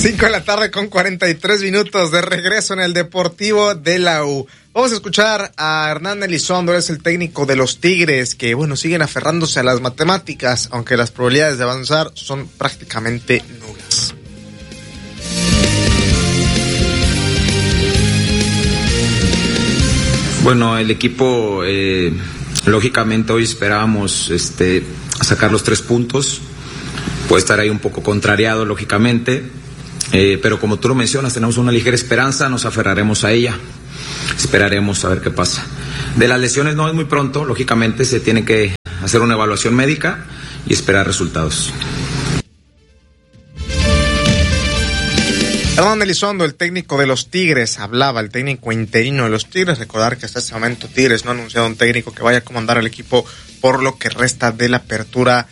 5 de la tarde con 43 minutos de regreso en el Deportivo de la U. Vamos a escuchar a Hernán Elizondo, es el técnico de los Tigres, que siguen aferrándose a las matemáticas, aunque las probabilidades de avanzar son prácticamente nulas. Bueno, el equipo, lógicamente hoy esperábamos sacar los 3 puntos. Puede estar ahí un poco contrariado, lógicamente, pero como tú lo mencionas, tenemos una ligera esperanza, nos aferraremos a ella, esperaremos a ver qué pasa. De las lesiones no es muy pronto, lógicamente se tiene que hacer una evaluación médica y esperar resultados. Hernán Elizondo, el técnico de los Tigres, hablaba, el técnico interino de los Tigres. Recordar que hasta este momento Tigres no ha anunciado un técnico que vaya a comandar al equipo por lo que resta de la apertura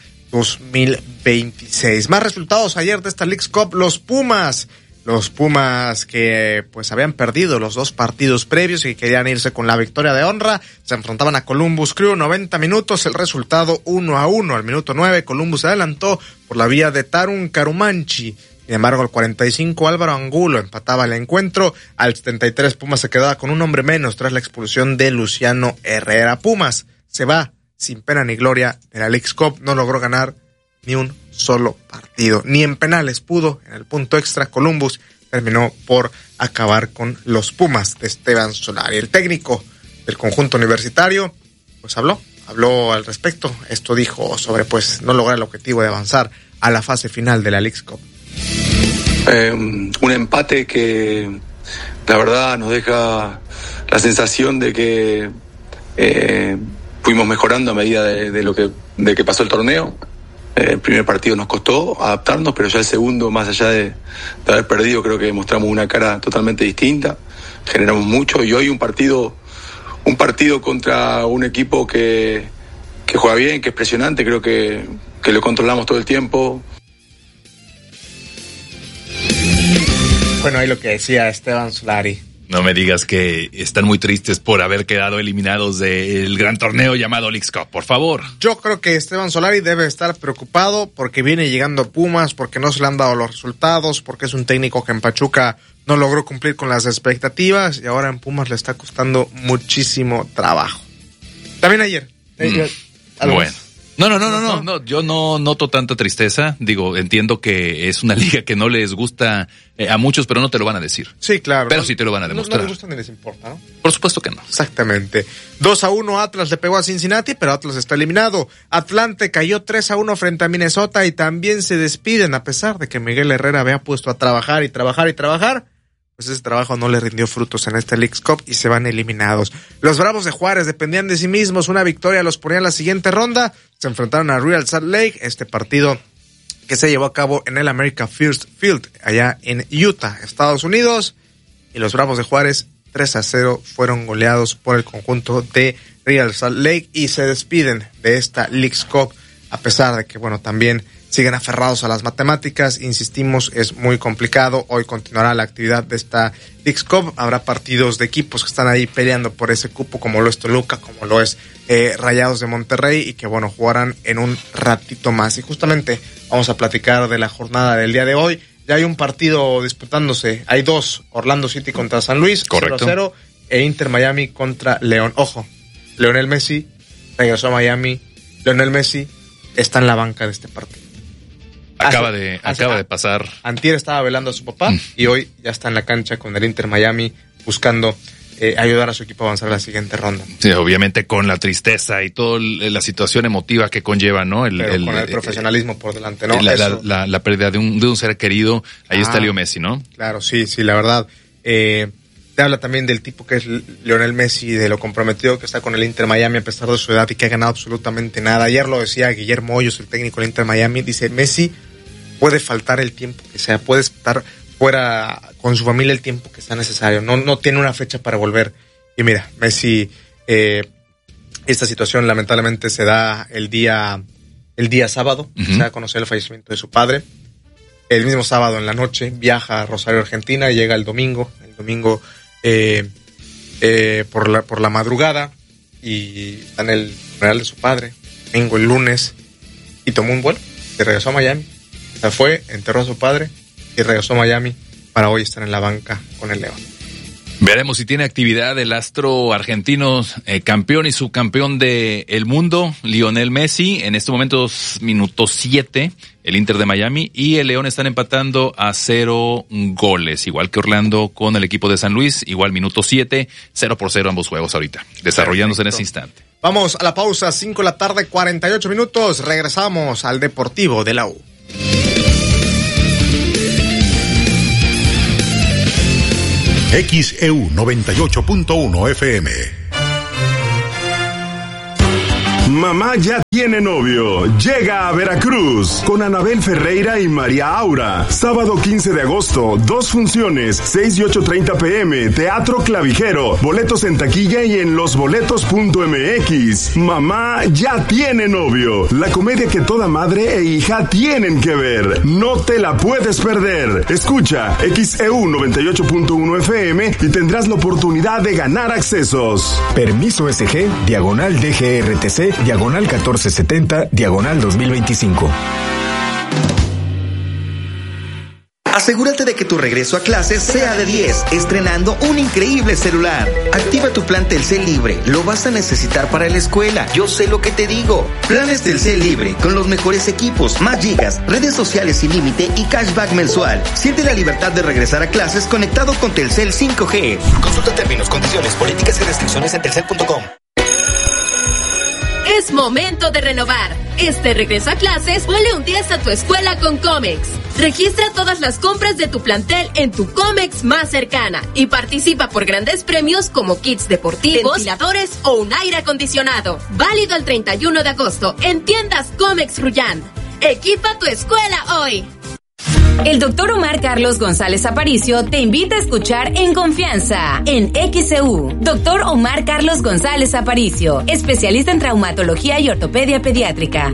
2026. Más resultados ayer de esta Leagues Cup. Los Pumas que habían perdido los 2 partidos previos y querían irse con la victoria de honra, se enfrentaban a Columbus Crew. 90 minutos, el resultado 1-1. Al minuto 9 Columbus se adelantó por la vía de Tarun Karumanchi. Sin embargo, al 45 Álvaro Angulo empataba el encuentro. Al 73 Pumas se quedaba con un hombre menos tras la expulsión de Luciano Herrera. Pumas se va sin pena ni gloria de la Leagues Cup. No logró ganar ni un solo partido, ni en penales pudo. En el punto extra Columbus terminó por acabar con los Pumas de Esteban Solari. El técnico del conjunto universitario habló al respecto. Esto dijo sobre no lograr el objetivo de avanzar a la fase final de la Leagues Cup. Un empate que la verdad nos deja la sensación de que fuimos mejorando a medida de que pasó el torneo. El primer partido nos costó adaptarnos, pero ya el segundo, más allá de haber perdido, creo que mostramos una cara totalmente distinta, generamos mucho, y hoy un partido contra un equipo que juega bien, que es presionante, creo que lo controlamos todo el tiempo. Ahí lo que decía Esteban Solari. No me digas que están muy tristes por haber quedado eliminados del gran torneo llamado Leagues Cup, por favor. Yo creo que Esteban Solari debe estar preocupado porque viene llegando a Pumas, porque no se le han dado los resultados, porque es un técnico que en Pachuca no logró cumplir con las expectativas y ahora en Pumas le está costando muchísimo trabajo. También ayer. Bueno. No, yo no noto tanta tristeza. Digo, entiendo que es una liga que no les gusta a muchos, pero no te lo van a decir. Sí, claro. Pero sí te lo van a demostrar. No les gusta ni les importa, ¿no? Por supuesto que no. Exactamente. 2-1 Atlas le pegó a Cincinnati, pero Atlas está eliminado. Atlante cayó 3-1 frente a Minnesota y también se despiden, a pesar de que Miguel Herrera había puesto a trabajar. Pues ese trabajo no le rindió frutos en esta Leagues Cup y se van eliminados. Los Bravos de Juárez dependían de sí mismos. Una victoria los ponía en la siguiente ronda. Se enfrentaron a Real Salt Lake. Este partido que se llevó a cabo en el America First Field, allá en Utah, Estados Unidos. Y los Bravos de Juárez, 3-0, fueron goleados por el conjunto de Real Salt Lake y se despiden de esta Leagues Cup, a pesar de que, también siguen aferrados a las matemáticas. Insistimos, es muy complicado. Hoy continuará la actividad de esta Leagues Cup. Habrá partidos de equipos que están ahí peleando por ese cupo, como lo es Toluca, como lo es Rayados de Monterrey, y que jugarán en un ratito más. Y justamente vamos a platicar de la jornada del día de hoy. Ya hay un partido disputándose. Hay 2, Orlando City contra San Luis, correcto, 0-0, e Inter Miami contra León. Ojo, Lionel Messi regresó a Miami. Lionel Messi está en la banca de este partido. Acaba de pasar. Antier estaba velando a su papá y hoy ya está en la cancha con el Inter Miami buscando ayudar a su equipo a avanzar a la siguiente ronda. Sí, obviamente con la tristeza y toda la situación emotiva que conlleva, ¿no? Con el profesionalismo por delante, ¿no? La pérdida de un ser querido. Ahí está Leo Messi, ¿no? Claro, sí, la verdad. Te habla también del tipo que es Lionel Messi, de lo comprometido que está con el Inter Miami a pesar de su edad y que ha ganado absolutamente nada. Ayer lo decía Guillermo Hoyos, el técnico del Inter Miami, dice: Messi puede faltar el tiempo que sea, puede estar fuera con su familia el tiempo que sea necesario, no tiene una fecha para volver. Y mira, Messi, esta situación lamentablemente se da el día sábado, se da a conocer el fallecimiento de su padre. El mismo sábado en la noche viaja a Rosario, Argentina, y llega el domingo por la madrugada, y está en el funeral de su padre. Domingo, el lunes, y tomó un vuelo y regresó a Miami. Se fue, enterró a su padre y regresó a Miami para hoy estar en la banca con el León. Veremos si tiene actividad el astro argentino, campeón y subcampeón del mundo, Lionel Messi. En este momento, minuto 7, el Inter de Miami y el León están empatando a 0 goles, igual que Orlando con el equipo de San Luis, igual minuto 7, 0-0 ambos juegos ahorita, desarrollándose en ese instante. Vamos a la pausa, 5:48 p.m, regresamos al Deportivo de la U. XEU 98.1 FM. Mamá ya tiene novio. Llega a Veracruz con Anabel Ferreira y María Aura. Sábado 15 de agosto, 2 funciones, 6 y 8:30 p.m. Teatro Clavijero. Boletos en taquilla y en losboletos.mx. Mamá ya tiene novio. La comedia que toda madre e hija tienen que ver. No te la puedes perder. Escucha XEU 98.1 FM y tendrás la oportunidad de ganar accesos. Permiso SG, diagonal DGRTC, diagonal 1470, diagonal 2025. Asegúrate de que tu regreso a clases sea de 10, estrenando un increíble celular. Activa tu plan Telcel Libre, lo vas a necesitar para la escuela. Yo sé lo que te digo. Planes Telcel Libre, con los mejores equipos, más gigas, redes sociales sin límite y cashback mensual. Siente la libertad de regresar a clases conectado con Telcel 5G. Consulta términos, condiciones, políticas y restricciones en telcel.com. Es momento de renovar. Este regreso a clases, ponle un 10 a tu escuela con Comex. Registra todas las compras de tu plantel en tu Comex más cercana y participa por grandes premios como kits deportivos, ventiladores o un aire acondicionado. Válido el 31 de agosto en tiendas Comex Rullán. Equipa tu escuela hoy. El doctor Omar Carlos González Aparicio te invita a escuchar En Confianza, en XEU. Doctor Omar Carlos González Aparicio, especialista en traumatología y ortopedia pediátrica.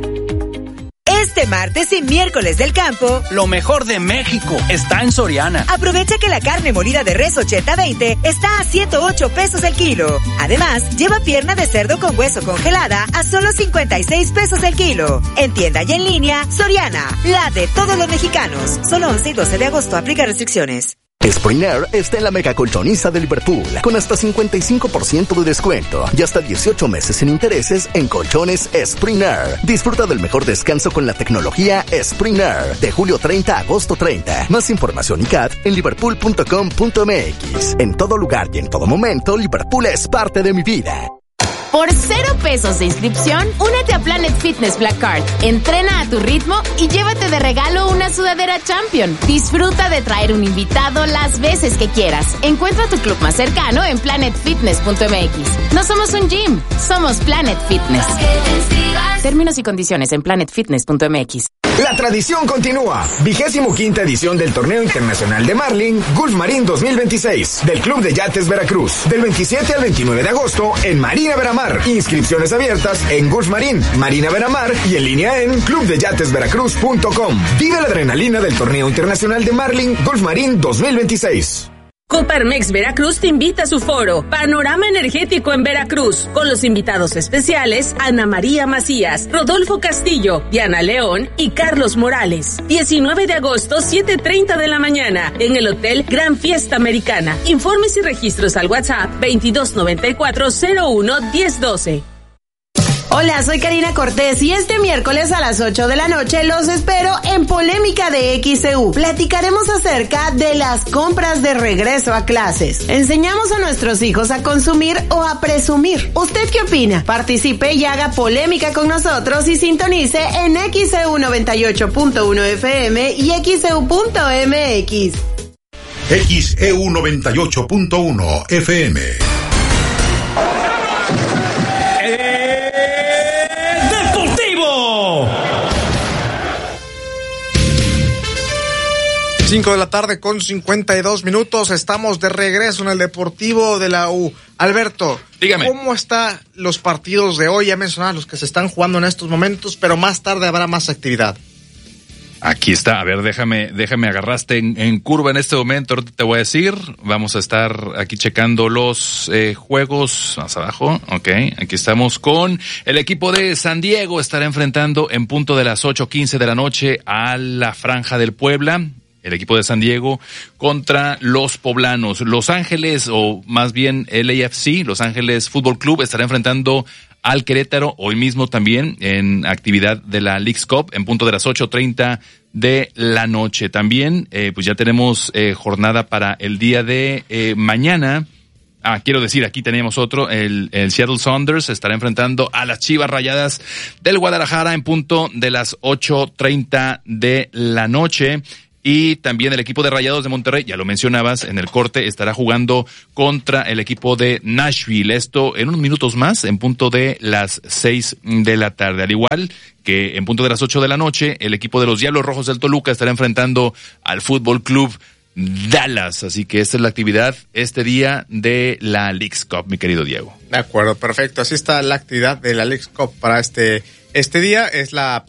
Este martes y miércoles del campo, lo mejor de México está en Soriana. Aprovecha que la carne molida de res 80-20 está a 108 pesos el kilo. Además, lleva pierna de cerdo con hueso congelada a solo 56 pesos el kilo. En tienda y en línea, Soriana, la de todos los mexicanos. Solo 11 y 12 de agosto aplica restricciones. Spring Air está en la mega colchoniza de Liverpool, con hasta 55% de descuento y hasta 18 meses sin intereses en colchones Spring Air. Disfruta del mejor descanso con la tecnología Spring Air, de julio 30 a agosto 30. Más información y CAT en liverpool.com.mx. En todo lugar y en todo momento, Liverpool es parte de mi vida. Por 0 pesos de inscripción, únete a Planet Fitness Black Card. Entrena a tu ritmo y llévate de regalo una sudadera Champion. Disfruta de traer un invitado las veces que quieras. Encuentra tu club más cercano en planetfitness.mx. No somos un gym, somos Planet Fitness. Términos y condiciones en planetfitness.mx. La tradición continúa. 25ª edición del Torneo Internacional de Marlin, Gulf Marín 2026, del Club de Yates Veracruz, del 27 al 29 de agosto en Marina Veramar. Inscripciones abiertas en Gulf Marín, Marina Veramar y en línea en clubdeyatesveracruz.com. Vive la adrenalina del Torneo Internacional de Marlin, Gulf Marín 2026. Coparmex Veracruz te invita a su foro Panorama Energético en Veracruz, con los invitados especiales Ana María Macías, Rodolfo Castillo, Diana León y Carlos Morales. 19 de agosto, 7:30 de la mañana, en el Hotel Gran Fiesta Americana. Informes y registros al WhatsApp 2294-01-1012. Hola, soy Karina Cortés y este miércoles a las 8 de la noche los espero en Polémica de XEU. Platicaremos acerca de las compras de regreso a clases. Enseñamos a nuestros hijos a consumir o a presumir. ¿Usted qué opina? Participe y haga polémica con nosotros y sintonice en XEU 98.1 FM y XEU.mx. XEU 98.1 FM. 5 de la tarde con 52 minutos. Estamos de regreso en el Deportivo de la U. Alberto, dígame, ¿cómo están los partidos de hoy? Ya mencionaba los que se están jugando en estos momentos, pero más tarde habrá más actividad. Aquí está, a ver, déjame agarraste en curva en este momento, ahorita te voy a decir, vamos a estar aquí checando los juegos más abajo, ok, aquí estamos con el equipo de San Diego, estará enfrentando en punto de las 8:15 de la noche a la Franja del Puebla. el equipo de San Diego, contra los poblanos. Los Ángeles, o más bien LAFC, Los Ángeles Fútbol Club, estará enfrentando al Querétaro hoy mismo también en actividad de la Leagues Cup en punto de las 8:30 de la noche. También, pues ya tenemos jornada para el día de mañana. Quiero decir, aquí tenemos otro, el Seattle Sounders estará enfrentando a las Chivas Rayadas del Guadalajara en punto de las 8:30 de la noche. Y también el equipo de Rayados de Monterrey, ya lo mencionabas, en el corte estará jugando contra el equipo de Nashville. Esto en unos minutos más, en punto de las 6 de la tarde. Al igual que en punto de las 8 de la noche, el equipo de los Diablos Rojos del Toluca estará enfrentando al Fútbol Club Dallas. Así que esta es la actividad este día de la Leagues Cup, mi querido Diego. De acuerdo, perfecto. Así está la actividad de la Leagues Cup para este día. Es la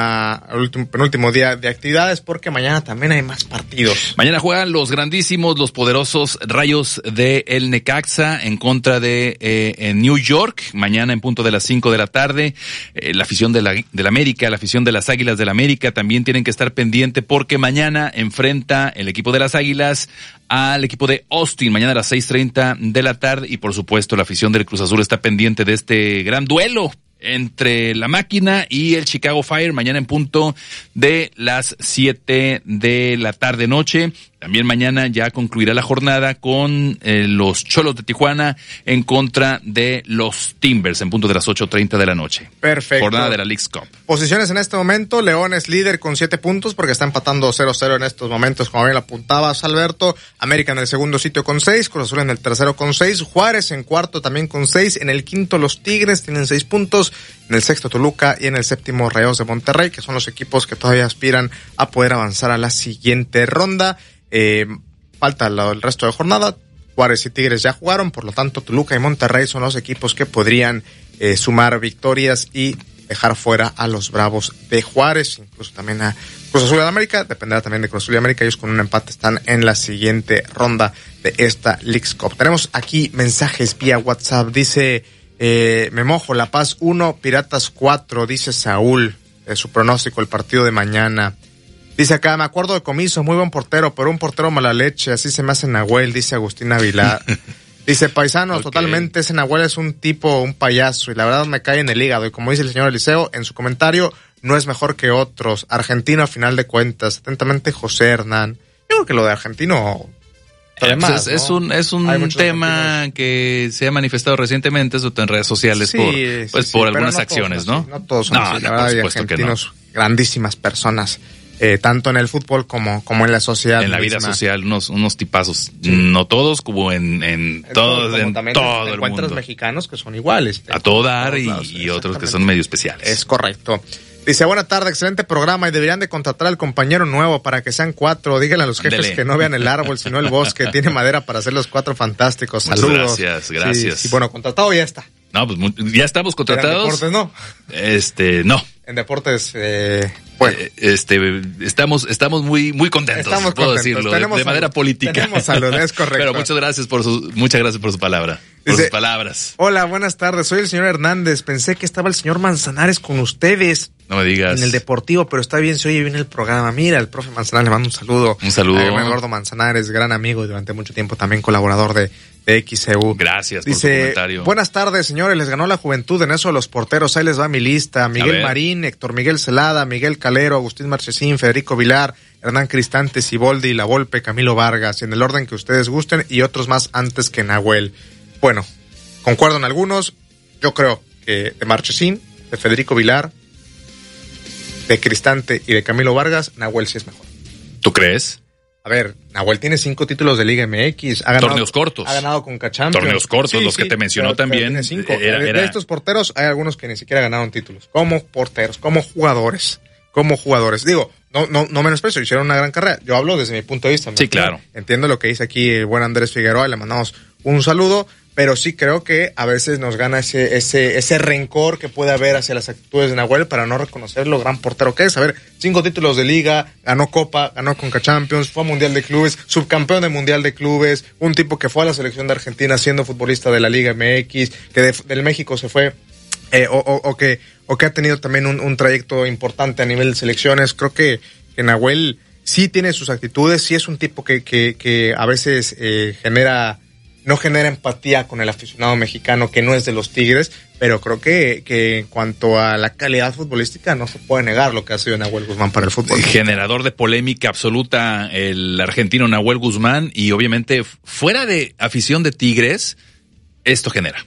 penúltimo día de actividades, porque mañana también hay más partidos. Mañana juegan los grandísimos, los poderosos Rayos de el Necaxa en contra de New York. Mañana en punto de las 5 de la tarde. La afición de la América, la afición de las Águilas del América también tienen que estar pendiente, porque mañana enfrenta el equipo de las Águilas al equipo de Austin, mañana a las 6:30 de la tarde. Y por supuesto la afición del Cruz Azul está pendiente de este gran duelo entre la Máquina y el Chicago Fire, mañana en punto de las 7 de la tarde noche. También mañana ya concluirá la jornada con los Cholos de Tijuana en contra de los Timbers en punto de las 8:30 de la noche. Perfecto. Jornada de la Leagues Cup. Posiciones en este momento: León es líder con 7 puntos porque está empatando 0-0 en estos momentos, como bien lo apuntabas, Alberto. América en el segundo sitio con 6, Cruz Azul en el tercero con 6, Juárez en cuarto también con 6, en el quinto los Tigres tienen 6 puntos, en el sexto Toluca y en el séptimo Rayados de Monterrey, que son los equipos que todavía aspiran a poder avanzar a la siguiente ronda. Falta el resto de jornada. Juárez y Tigres ya jugaron, por lo tanto Toluca y Monterrey son los equipos que podrían sumar victorias y dejar fuera a los Bravos de Juárez, incluso también a Cruz Azul de América. Dependerá también de Cruz Azul de América. Ellos con un empate están en la siguiente ronda de esta Leagues Cup. Tenemos aquí mensajes vía WhatsApp. Dice me mojo, La Paz 1, Piratas 4, dice Saúl, su pronóstico el partido de mañana. Dice acá, me acuerdo de Comiso, muy buen portero, pero un portero mala leche, así se me hace Nahuel, dice Agustín Avilar. Dice, paisanos, okay. Totalmente, ese Nahuel es un tipo, un payaso, y la verdad me cae en el hígado, y como dice el señor Eliseo, en su comentario, no es mejor que otros, argentino a final de cuentas. Atentamente, José Hernán. Yo creo que lo de argentino... Además, pues es un tema que se ha manifestado recientemente, eso en redes sociales, por algunas acciones, ¿no? No todos son así, la verdad, hay argentinos, grandísimas personas. Tanto en el fútbol como en la sociedad. En la vida social, unos tipazos. Sí. No todos, como en todo el mundo. Encuentras mexicanos que son iguales. A todo dar y otros que son medio especiales. Es correcto. Dice, buena tarde, excelente programa, y deberían de contratar al compañero nuevo para que sean 4. Díganle a los jefes que no vean el árbol, sino el bosque. Tiene madera para hacer los 4 fantásticos. Saludos. Gracias. Sí, bueno, contratado ya está. No, pues ya estamos contratados. En deportes no. No. En deportes, bueno. Estamos muy contentos, puedo decirlo, de manera política. Tenemos salud, es correcto. Pero muchas gracias por su palabra. Sus palabras. Hola, buenas tardes, soy el señor Hernández. Pensé que estaba el señor Manzanares con ustedes. No me digas. En el Deportivo, pero está bien, se oye bien el programa. Mira, el profe Manzanares, le mando un saludo. Un saludo. A Eduardo Manzanares, gran amigo y durante mucho tiempo también colaborador de XEU. Gracias por su comentario. Buenas tardes, señores, les ganó la juventud en eso de los porteros. Ahí les va mi lista. Miguel Marín, Héctor Miguel Celada, Miguel Calero, Agustín Marchesín, Federico Vilar, Hernán Cristante, Siboldi, La Volpe, Camilo Vargas, y en el orden que ustedes gusten, y otros más antes que Nahuel. Bueno, concuerdo en algunos. Yo creo que de Marchesín, de Federico Vilar, de Cristante y de Camilo Vargas, Nahuel sí es mejor. ¿Tú crees? A ver, Nahuel tiene 5 títulos de Liga MX. Torneos cortos. Ha ganado con Champions. Torneos cortos, los que te mencionó también. Tiene 5. De estos porteros hay algunos que ni siquiera ganaron títulos. Como porteros, como jugadores. Digo, no menosprecio, hicieron una gran carrera. Yo hablo desde mi punto de vista. Sí, claro. Entiendo lo que dice aquí el buen Andrés Figueroa, le mandamos un saludo, pero sí creo que a veces nos gana ese rencor que puede haber hacia las actitudes de Nahuel para no reconocer lo gran portero que es. A ver, 5 títulos de liga, ganó Copa, ganó Conca Champions, fue a Mundial de Clubes, subcampeón de Mundial de Clubes, un tipo que fue a la selección de Argentina siendo futbolista de la Liga MX, que del México se fue, o que ha tenido también un trayecto importante a nivel de selecciones. Creo que Nahuel sí tiene sus actitudes, sí es un tipo que a veces no genera empatía con el aficionado mexicano que no es de los Tigres, pero creo que en cuanto a la calidad futbolística no se puede negar lo que ha sido Nahuel Guzmán para el fútbol. Generador de polémica absoluta el argentino Nahuel Guzmán, y obviamente fuera de afición de Tigres, esto genera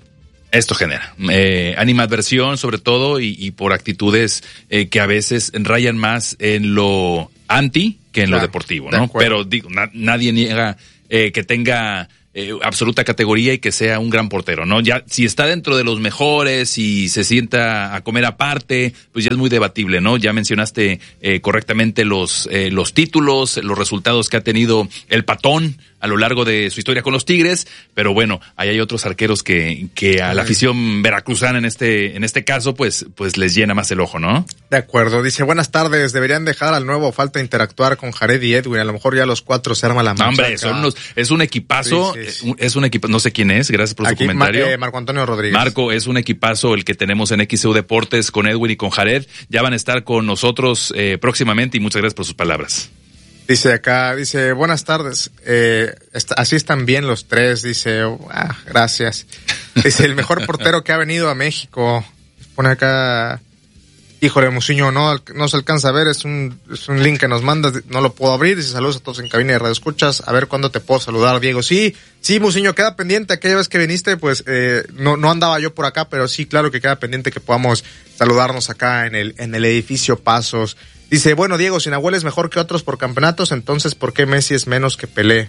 animadversión sobre todo y por actitudes que a veces rayan más en lo anti que en lo deportivo, ¿no? Pero digo, nadie niega que tenga absoluta categoría y que sea un gran portero, ¿no? Ya si está dentro de los mejores y se sienta a comer aparte, pues ya es muy debatible, ¿no? Ya mencionaste correctamente los títulos, los resultados que ha tenido el Patón a lo largo de su historia con los Tigres, pero bueno, ahí hay otros arqueros que a la afición veracruzana en este caso, pues les llena más el ojo, ¿no? De acuerdo. Dice, buenas tardes, deberían dejar al nuevo falta interactuar con Jared y Edwin, a lo mejor ya los cuatro se arma la mancha. Hombre, es un equipazo, sí. Es un equipo, no sé quién es, gracias por su comentario. Marco Antonio Rodríguez. Marco, es un equipazo el que tenemos en XEU Deportes con Edwin y con Jared, ya van a estar con nosotros próximamente y muchas gracias por sus palabras. Dice acá, buenas tardes, así están bien los tres, dice, gracias. Dice, el mejor portero que ha venido a México. Pone acá, híjole, Musiño, no se alcanza a ver, es un link que nos mandas, no lo puedo abrir. Dice, saludos a todos en cabina de Radio Escuchas, a ver cuándo te puedo saludar, Diego. Sí, Musiño, queda pendiente, aquella vez que viniste, pues, no andaba yo por acá, pero sí, claro que queda pendiente que podamos saludarnos acá en el edificio Pasos. Dice, bueno, Diego, si Nahuel es mejor que otros por campeonatos, entonces, ¿por qué Messi es menos que Pelé?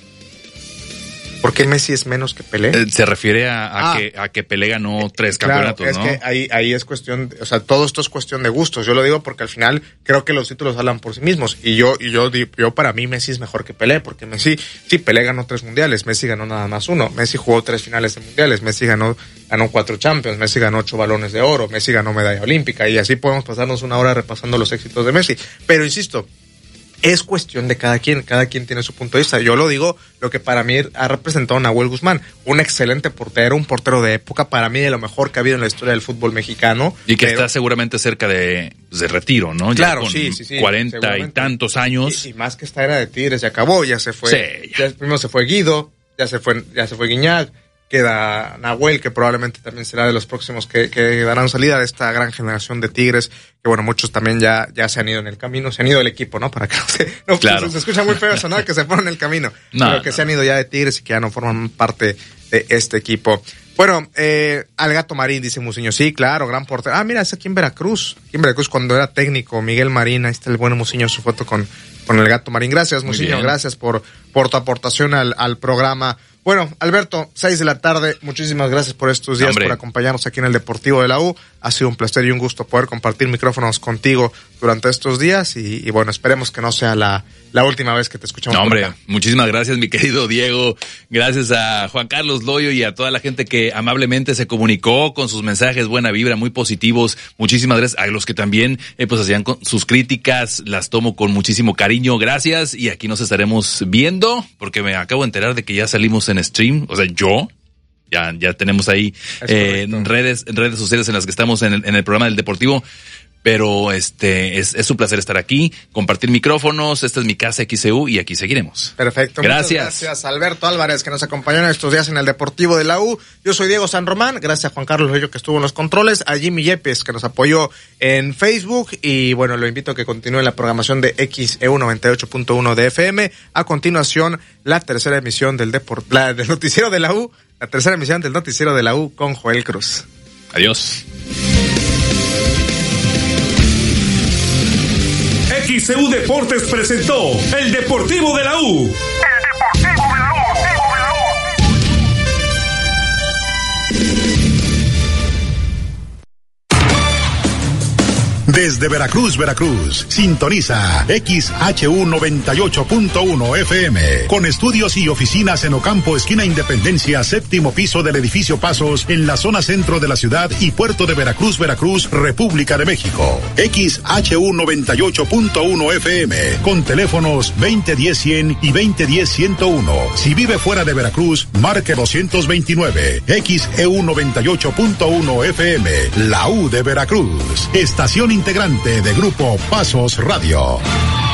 ¿Por qué Messi es menos que Pelé? Se refiere a que Pelé ganó 3 campeonatos, ¿no? Es que ahí es cuestión, o sea, todo esto es cuestión de gustos. Yo lo digo porque al final creo que los títulos hablan por sí mismos. Y yo para mí Messi es mejor que Pelé, porque Messi, sí, Pelé ganó 3 mundiales, Messi ganó nada más 1. Messi jugó 3 finales de mundiales, Messi ganó 4 Champions, Messi ganó 8 balones de oro, Messi ganó medalla olímpica, y así podemos pasarnos una hora repasando los éxitos de Messi. Pero insisto, es cuestión de cada quien tiene su punto de vista. Yo lo digo, lo que para mí ha representado Nahuel Guzmán, un excelente portero, un portero de época, para mí de lo mejor que ha habido en la historia del fútbol mexicano. Y que está seguramente cerca de retiro, ¿no? Claro, ya con sí. 40 y tantos años. Y más que esta era de Tigres, ya acabó, ya se fue. Sí, ya primero se fue Guido, ya se fue Guiñac, queda Nahuel, que probablemente también será de los próximos que darán salida de esta gran generación de Tigres, que bueno, muchos también ya se han ido en el camino, se han ido del equipo, ¿no? Para que claro. Se escucha muy feo sonar que se fueron en el camino, pero que se han ido ya de Tigres y que ya no forman parte de este equipo. Bueno, al Gato Marín, dice Musiño, sí, claro, gran portero. Mira, es aquí en Veracruz cuando era técnico, Miguel Marín, ahí está el buen Musiño, su foto con el Gato Marín. Gracias, Musiño, gracias por tu aportación al programa. Bueno, Alberto, 6 de la tarde, muchísimas gracias por estos días, por acompañarnos aquí en el Deportivo de la U. Ha sido un placer y un gusto poder compartir micrófonos contigo durante estos días y bueno, esperemos que no sea la última vez que te escuchamos. No, hombre, muchísimas gracias, mi querido Diego. Gracias a Juan Carlos Loyo y a toda la gente que amablemente se comunicó con sus mensajes, buena vibra, muy positivos. Muchísimas gracias a los que también pues hacían sus críticas, las tomo con muchísimo cariño. Gracias, y aquí nos estaremos viendo porque me acabo de enterar de que ya salimos en stream, o sea, ya tenemos ahí redes sociales en las que estamos en el programa del Deportivo. Pero es un placer estar aquí, compartir micrófonos. Esta es mi casa XEU y aquí seguiremos. Perfecto. Gracias. Muchas gracias, Alberto Álvarez, que nos acompañó en estos días en el Deportivo de la U. Yo soy Diego San Román. Gracias a Juan Carlos Loyo, que estuvo en los controles. A Jimmy Yepes, que nos apoyó en Facebook. Y bueno, lo invito a que continúe la programación de XEU 98.1 de FM. A continuación, la tercera emisión del Noticiero de la U. La tercera emisión del Noticiero de la U con Joel Cruz. Adiós. XEU Deportes presentó el Deportivo de la U. El Deportivo de la U. Desde Veracruz, sintoniza XHU 98.1 FM, con estudios y oficinas en Ocampo, esquina Independencia, 7º piso del edificio Pasos, en la zona centro de la ciudad y puerto de Veracruz, República de México. XHU 98.1 FM, con teléfonos 2010-100 y 2010-101. Si vive fuera de Veracruz, marque 229. XEU 98.1 FM, la U de Veracruz. Estación integrante de Grupo Pasos Radio.